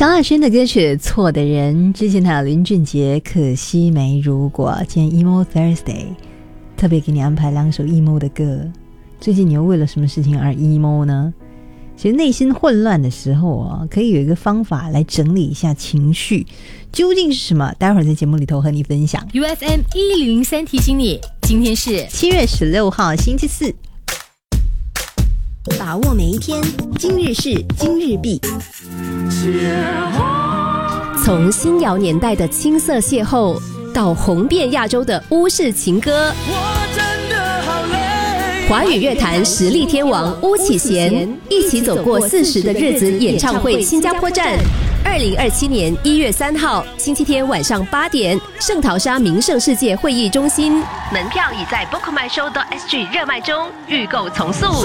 萧亚轩的歌曲《错的人》，之前还有林俊杰《可惜没如果》。今天 Emo Thursday 特别给你安排2首 emo 的歌。最近你又为了什么事情而 emo 呢？其实内心混乱的时候啊，可以有一个方法来整理一下情绪，究竟是什么？待会儿在节目里头和你分享。 UFM 1003提醒你，今天是 7月16号星期四。 把握每一天，今日事今日毕。从新谣年代的青涩邂逅，到红遍亚洲的巫式情歌，华语乐坛实力天王巫启贤一起走过40的日子演唱会新加坡站，2027年1月3号星期天晚上8点，圣淘沙名胜世界会议中心，门票已在 bookmyshow.sg 热卖中，预购从速。